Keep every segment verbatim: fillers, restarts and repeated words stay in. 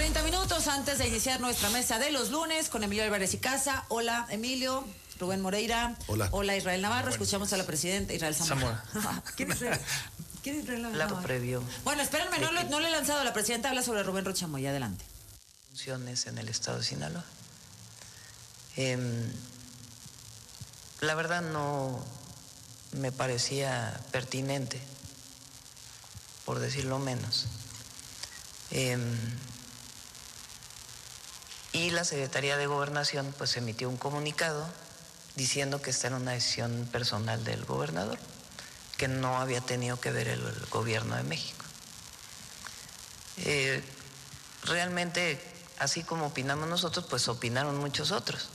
treinta minutos antes de iniciar nuestra mesa de los lunes con Emilio Álvarez y Casa. Hola, Emilio. Rubén Moreira. Hola. Hola, Israel Navarro. Bueno. Escuchamos a la presidenta Israel Zamora. ¿Quién es Israel? ¿Quién es Israel Navarro? La previo. Bueno, espérenme, no, lo- no le he lanzado. La presidenta habla sobre Rubén Rocha Moya. Adelante. Funciones en el estado de Sinaloa. Eh, la verdad no me parecía pertinente, por decirlo menos. Eh, y la Secretaría de Gobernación pues emitió un comunicado diciendo que esta era una decisión personal del gobernador, que no había tenido que ver el, el gobierno de México. Eh, realmente, así como opinamos nosotros, pues opinaron muchos otros.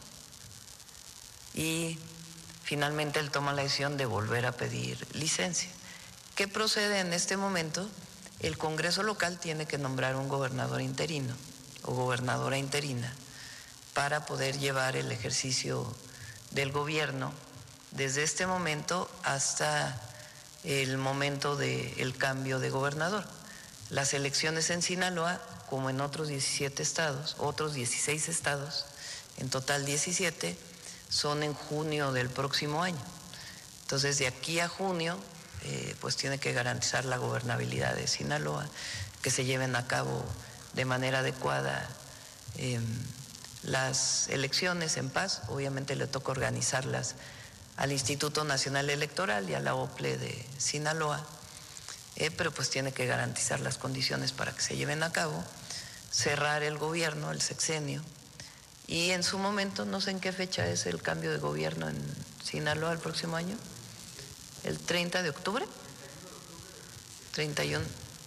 Y finalmente él toma la decisión de volver a pedir licencia. ¿Qué procede en este momento? El Congreso local tiene que nombrar un gobernador interino o gobernadora interina para poder llevar el ejercicio del gobierno desde este momento hasta el momento del cambio de gobernador. Las elecciones en Sinaloa, como en otros diecisiete estados, otros dieciséis estados, en total diecisiete, son en junio del próximo año. Entonces, de aquí a junio, eh, pues tiene que garantizar la gobernabilidad de Sinaloa, que se lleven a cabo de manera adecuada eh, las elecciones en paz. Obviamente le toca organizarlas al Instituto Nacional Electoral y a la O P L E de Sinaloa, eh, pero pues tiene que garantizar las condiciones para que se lleven a cabo, cerrar el gobierno, el sexenio, y en su momento, no sé en qué fecha es el cambio de gobierno en Sinaloa el próximo año, el treinta de octubre, treinta y uno,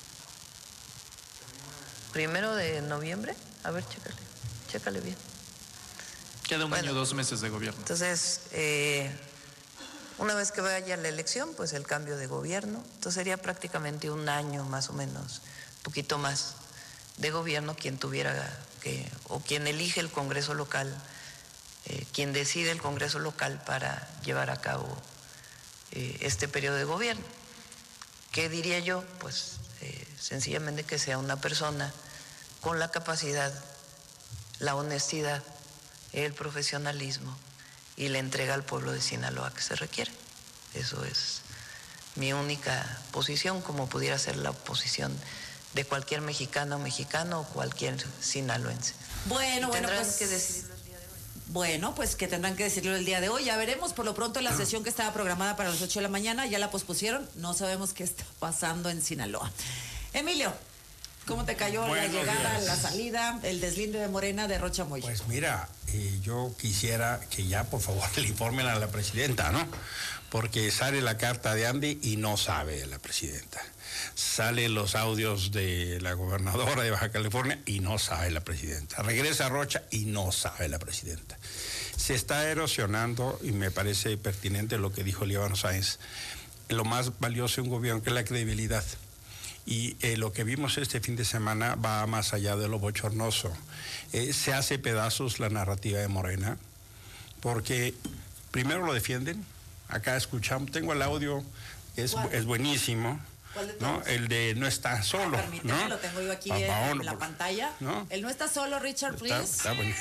primero de noviembre, a ver, chécale, chécale bien. Queda un Bueno, año, dos meses de gobierno. Entonces, eh, una vez que vaya la elección, pues el cambio de gobierno, entonces sería prácticamente un año más o menos, un poquito más de gobierno quien tuviera que, o quien elige el Congreso local, eh, quien decide el Congreso local para llevar a cabo eh, este periodo de gobierno. ¿Qué diría yo? Pues eh, sencillamente que sea una persona con la capacidad, la honestidad, el profesionalismo y la entrega al pueblo de Sinaloa que se requiere. Eso es mi única posición, como pudiera ser la posición de cualquier mexicano o mexicano o cualquier sinaloense. Bueno, Y bueno, tendrán pues. que decidirlo el día de hoy. Bueno, pues que tendrán que decirlo el día de hoy. Ya veremos. Por lo pronto, la sesión que estaba programada para las ocho de la mañana ya la pospusieron. No sabemos qué está pasando en Sinaloa. Emilio, ¿cómo te cayó Buenos la llegada, días. la salida, el deslinde de Morena de Rocha Moya? Pues mira, eh, yo quisiera que ya por favor le informen a la presidenta, ¿no? Porque sale la carta de Andy y no sabe la presidenta. Salen los audios de la gobernadora de Baja California y no sabe la presidenta. Regresa a Rocha y no sabe la presidenta. Se está erosionando, y me parece pertinente lo que dijo Líbano Sáenz, lo más valioso de un gobierno, que es la credibilidad. Y eh, lo que vimos este fin de semana va más allá de lo bochornoso. Eh, se hace pedazos la narrativa de Morena, porque primero lo defienden. Acá escuchamos, tengo el audio, es, es buenísimo. ¿Cuál de ¿No? todos? El de no está solo. Ah, permíteme, ¿no? lo tengo yo aquí Pa- en, pa- en por- la pantalla. ¿no? El no está solo, Richard, Está, please. está bueno.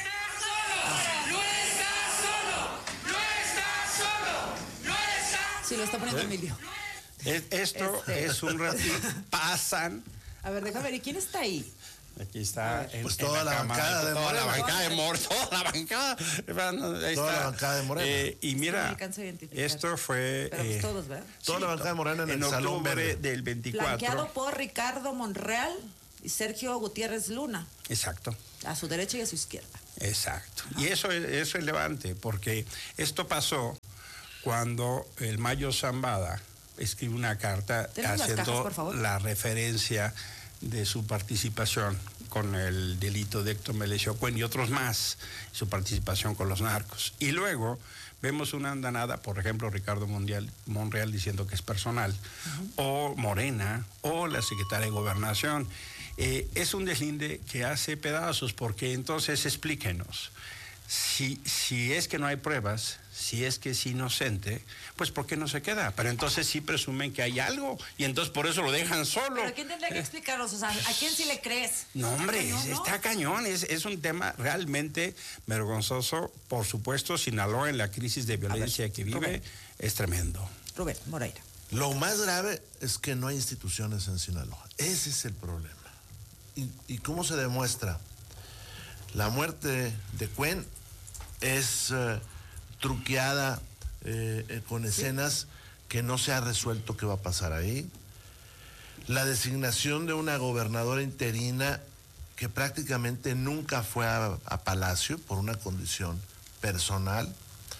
Sí, lo está poniendo Emilio. Es- esto Este. es un ratito. Pasan. A ver, déjame ver, ¿y quién está ahí? Aquí está. En, Pues en toda la cámara, bancada de toda la Morena. bancada de Morena. Toda la bancada. Ahí Toda está. la bancada de Morena. Eh, y No mira, me alcanzo a identificar. esto fue. Pero pues eh, todos, ¿verdad? Toda la bancada de Morena en el Salón octubre Verde. del veinticuatro. Flanqueado por Ricardo Monreal y Sergio Gutiérrez Luna, Exacto. a su derecha y a su izquierda. Exacto. Y eso es, eso es relevante, porque esto pasó cuando el Mayo Zambada escribe una carta ¿Tenemos las haciendo cajas, por favor? la referencia de su participación con el delito de Héctor Melesio Cuen y otros más, su participación con los narcos. Y luego vemos una andanada, por ejemplo, Ricardo Monreal, Monreal diciendo que es personal, uh-huh. o Morena, o la secretaria de Gobernación. Eh, es un deslinde que hace pedazos, porque entonces explíquenos. Si, si es que no hay pruebas, si es que es inocente, pues ¿por qué no se queda? Pero entonces sí presumen que hay algo y entonces por eso lo dejan solo. ¿Pero quién tendría que explicarnos? O sea, ¿a quién sí le crees? No, hombre, cañón, ¿no? está cañón. Es, es un tema realmente vergonzoso. Por supuesto, Sinaloa en la crisis de violencia ver, que vive Rubén. es tremendo. Rubén Moreira. Lo más grave es que no hay instituciones en Sinaloa. Ese es el problema. ¿Y, y cómo se demuestra? La muerte de Cuen es eh, truqueada eh, eh, con escenas que no se ha resuelto qué va a pasar ahí. La designación de una gobernadora interina que prácticamente nunca fue a, a Palacio por una condición personal.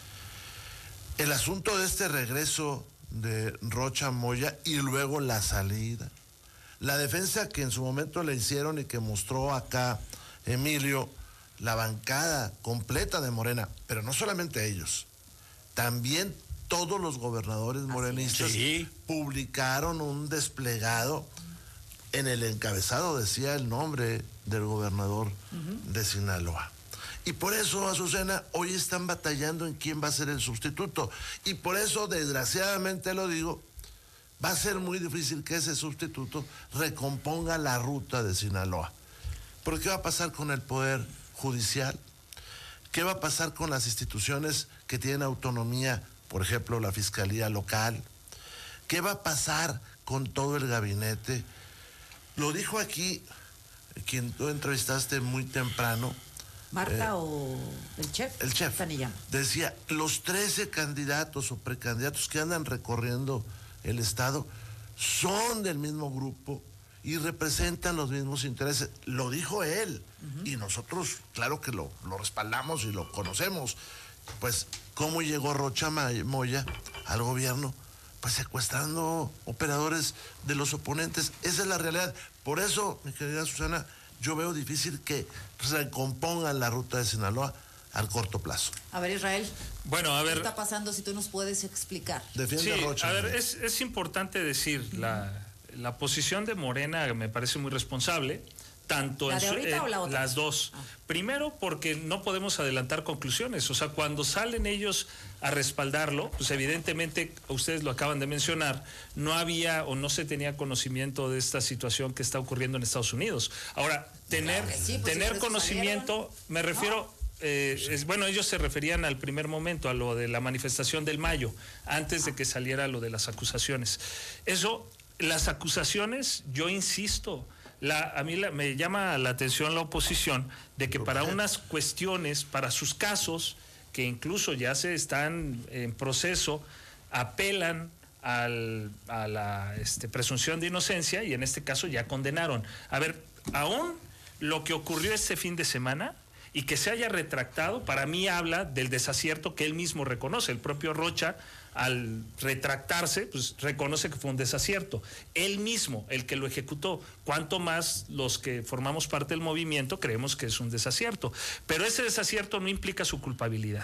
El asunto de este regreso de Rocha Moya y luego la salida. La defensa que en su momento le hicieron y que mostró acá Emilio, la bancada completa de Morena, pero no solamente ellos, también todos los gobernadores morenistas sí. publicaron un desplegado. En el encabezado decía el nombre del gobernador uh-huh. de Sinaloa. Y por eso, Azucena, hoy están batallando en quién va a ser el sustituto. Y por eso, desgraciadamente lo digo, va a ser muy difícil que ese sustituto recomponga la ruta de Sinaloa. Porque ¿qué va a pasar con el Poder Judicial? ¿Qué va a pasar con las instituciones que tienen autonomía, por ejemplo, la Fiscalía Local? ¿Qué va a pasar con todo el gabinete? Lo dijo aquí quien tú entrevistaste muy temprano, ¿Marta eh, o el chef? El chef. Sanillán. Decía, los trece candidatos o precandidatos que andan recorriendo el Estado son del mismo grupo y representan los mismos intereses. Lo dijo él. Uh-huh. Y nosotros, claro que lo, lo respaldamos y lo conocemos. Pues, ¿cómo llegó Rocha Moya al gobierno? Pues secuestrando operadores de los oponentes. Esa es la realidad. Por eso, mi querida Susana, yo veo difícil que recompongan la ruta de Sinaloa al corto plazo. A ver, Israel. Bueno, a ver. ¿Qué está pasando si tú nos puedes explicar? Defiende sí, a Rocha. A ver, es, es importante decir, uh-huh. la, la posición de Morena me parece muy responsable. Tanto ¿La en de su, ahorita eh, o la otra? Las dos. Ah. Primero, porque no podemos adelantar conclusiones. O sea, cuando salen ellos a respaldarlo, pues evidentemente, ustedes lo acaban de mencionar, no había o no se tenía conocimiento de esta situación que está ocurriendo en Estados Unidos. Ahora, tener, claro sí, pues tener conocimiento, salieron. me refiero... ¿No? Eh, es, bueno, ellos se referían al primer momento, a lo de la manifestación del mayo, antes de que saliera lo de las acusaciones. Eso, las acusaciones, yo insisto, la, a mí la, me llama la atención la oposición de que para unas cuestiones, para sus casos, que incluso ya se están en proceso, apelan al, a la este, presunción de inocencia y en este caso ya condenaron. A ver, aún lo que ocurrió este fin de semana y que se haya retractado, para mí habla del desacierto que él mismo reconoce. El propio Rocha, al retractarse, pues reconoce que fue un desacierto. Él mismo, el que lo ejecutó, cuanto más los que formamos parte del movimiento creemos que es un desacierto. Pero ese desacierto no implica su culpabilidad.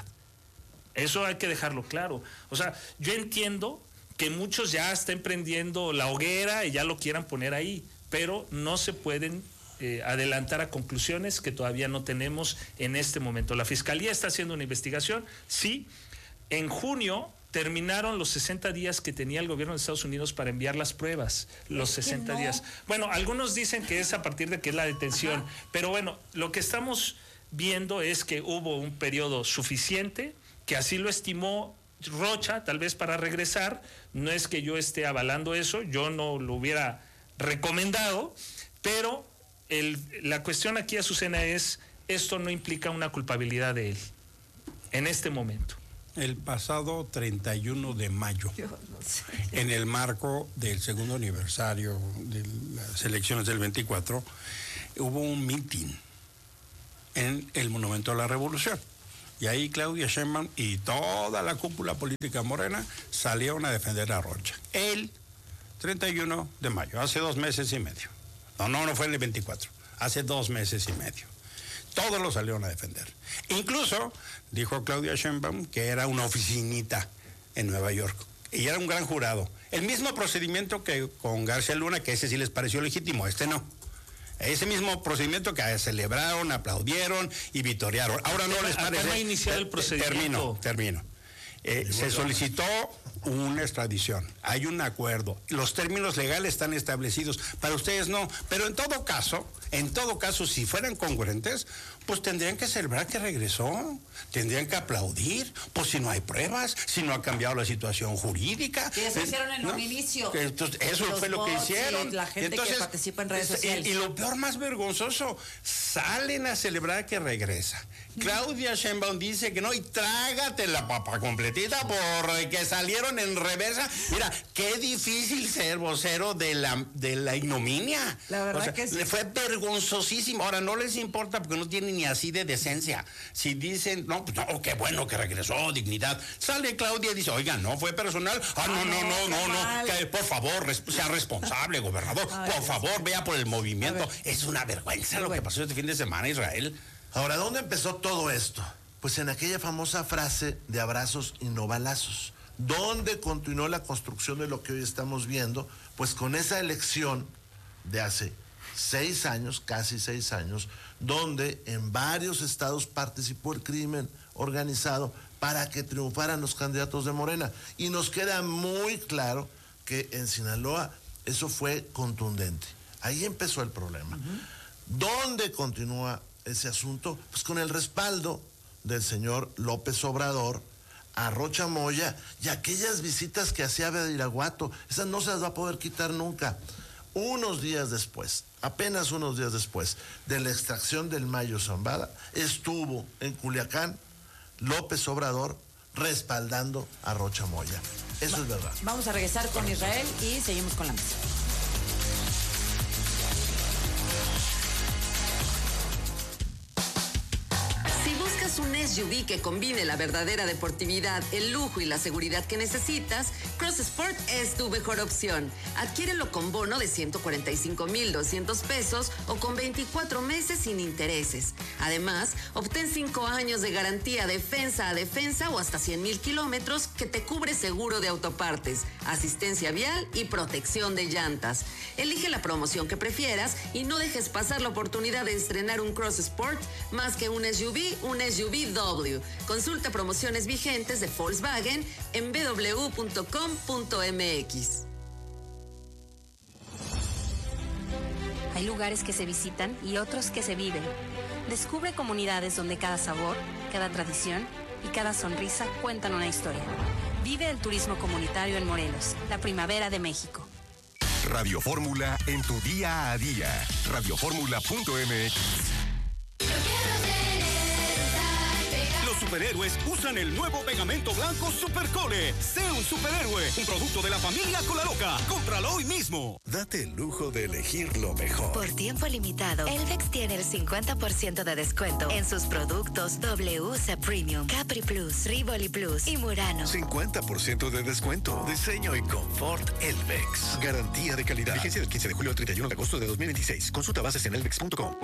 Eso hay que dejarlo claro. O sea, yo entiendo que muchos ya estén prendiendo la hoguera y ya lo quieran poner ahí, pero no se pueden Eh, adelantar a conclusiones que todavía no tenemos en este momento. La Fiscalía está haciendo una investigación, sí. En junio terminaron los sesenta días que tenía el gobierno de Estados Unidos para enviar las pruebas, los sesenta no? días. Bueno, algunos dicen que es a partir de que es la detención, Ajá. pero bueno, lo que estamos viendo es que hubo un periodo suficiente, que así lo estimó Rocha, tal vez para regresar. No es que yo esté avalando eso, yo no lo hubiera recomendado, pero El, la cuestión aquí, Azucena, es, esto no implica una culpabilidad de él, en este momento. El pasado treinta y uno de mayo, no sé. en el marco del segundo aniversario de las elecciones del veinticuatro, hubo un mitin en el Monumento a la Revolución. Y ahí Claudia Sheinbaum y toda la cúpula política morena salieron a defender a Rocha. El treinta y uno de mayo, hace dos meses y medio. No, no, no fue en el veinticuatro, hace dos meses y medio. Todos lo salieron a defender. Incluso dijo Claudia Sheinbaum que era una oficinita en Nueva York y era un gran jurado. El mismo procedimiento que con García Luna, que ese sí les pareció legítimo, este no. Ese mismo procedimiento que celebraron, aplaudieron y vitorearon. Ahora no les parece. ¿Cómo ha iniciado el procedimiento? Termino, termino. Eh, se solicitó una extradición, hay un acuerdo, los términos legales están establecidos, para ustedes no, pero en todo caso, en todo caso, si fueran congruentes, pues tendrían que celebrar que regresó, tendrían que aplaudir, pues si no hay pruebas, si no ha cambiado la situación jurídica. Que eso hicieron en ¿no? un inicio. Entonces, eso los fue lo que hicieron. La gente Entonces, que participa en redes sociales. Y, y lo peor, más vergonzoso, salen a celebrar que regresa. Claudia Sheinbaum dice que no, y trágate la papa completita porque salieron en reversa. Mira, qué difícil ser vocero de la, de la ignominia. La verdad o sea, que sí. Fue vergonzosísimo. Ahora, no les importa porque no tienen ni así de decencia. Si dicen, no, pues no, qué bueno que regresó, dignidad. Sale Claudia y dice, oiga, no fue personal. Ah, no, no, no, no, no. Que, por favor, res, sea responsable, gobernador. Ay, por favor, sí. Vea por el movimiento. Es una vergüenza lo que pasó este fin de semana, Israel. Ahora, ¿dónde empezó todo esto? Pues en aquella famosa frase de abrazos y no balazos. ¿Dónde continuó la construcción de lo que hoy estamos viendo? Pues con esa elección de hace seis años, casi seis años, donde en varios estados participó el crimen organizado para que triunfaran los candidatos de Morena. Y nos queda muy claro que en Sinaloa eso fue contundente. Ahí empezó el problema. Uh-huh. ¿Dónde continúa ese asunto? Pues con el respaldo del señor López Obrador a Rocha Moya y aquellas visitas que hacía a Iraguato. Esas no se las va a poder quitar nunca. Unos días después, apenas unos días después de la extracción del Mayo Zambada, estuvo en Culiacán López Obrador respaldando a Rocha Moya. Eso Va- es verdad. Vamos a regresar con Israel y seguimos con la mesa. Un S U V que combine la verdadera deportividad, el lujo y la seguridad que necesitas, Cross Sport es tu mejor opción. Adquiérelo con bono de ciento cuarenta y cinco mil doscientos pesos o con veinticuatro meses sin intereses. Además, obtén cinco años de garantía defensa a defensa o hasta cien mil kilómetros que te cubre seguro de autopartes, asistencia vial y protección de llantas. Elige la promoción que prefieras y no dejes pasar la oportunidad de estrenar un Cross Sport más que un S U V, un S U V W. Consulta promociones vigentes de Volkswagen en b w punto com punto m x. Hay lugares que se visitan y otros que se viven. Descubre comunidades donde cada sabor, cada tradición y cada sonrisa cuentan una historia. Vive el turismo comunitario en Morelos, la primavera de México. Radio Fórmula en tu día a día. radio fórmula punto m x. Los superhéroes usan el nuevo pegamento blanco Supercole. Sé un superhéroe, un producto de la familia Colaloca. Cómpralo hoy mismo. Date el lujo de elegir lo mejor. Por tiempo limitado, Elvex tiene el cincuenta por ciento de descuento en sus productos W C Premium, Capri Plus, Rivoli Plus y Murano. cincuenta por ciento de descuento. Diseño y confort Elvex. Garantía de calidad. Vigencia del quince de julio al treinta y uno de agosto de dos mil veintiséis. Consulta bases en elvex punto com.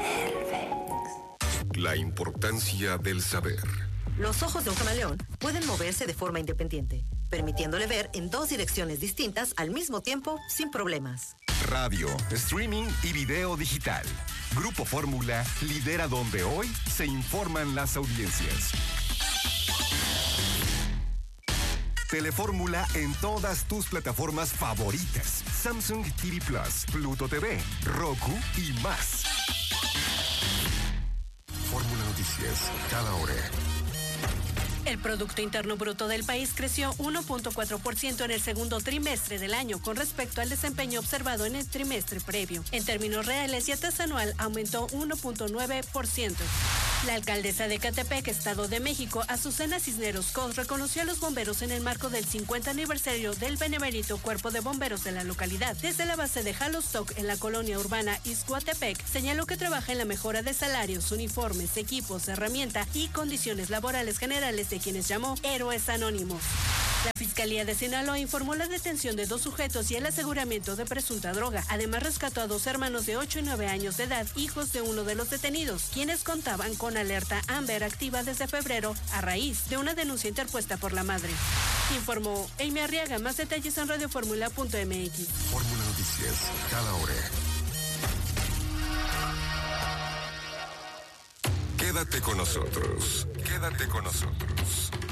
La importancia del saber. Los ojos de un camaleón pueden moverse de forma independiente, permitiéndole ver en dos direcciones distintas al mismo tiempo sin problemas. Radio, streaming y video digital. Grupo Fórmula lidera donde hoy se informan las audiencias. Telefórmula en todas tus plataformas favoritas. Samsung T V Plus, Pluto T V, Roku y más. Fórmula Noticias, cada hora. El Producto Interno Bruto del país creció uno punto cuatro por ciento en el segundo trimestre del año con respecto al desempeño observado en el trimestre previo. En términos reales, y a tasa anual aumentó uno punto nueve por ciento. La alcaldesa de Ecatepec, Estado de México, Azucena Cisneros Cos, reconoció a los bomberos en el marco del cincuenta aniversario del benemérito Cuerpo de Bomberos de la localidad. Desde la base de Jalostoc, en la colonia urbana Ixhuatepec, señaló que trabaja en la mejora de salarios, uniformes, equipos, herramienta y condiciones laborales generales de quienes llamó héroes anónimos. La Fiscalía de Sinaloa informó la detención de dos sujetos y el aseguramiento de presunta droga. Además, rescató a dos hermanos de ocho y nueve años de edad, hijos de uno de los detenidos, quienes contaban con alerta Amber activa desde febrero a raíz de una denuncia interpuesta por la madre. Informó Amy Arriaga. Más detalles en radio fórmula punto m x. Fórmula Noticias, cada hora. Quédate con nosotros. Quédate con nosotros.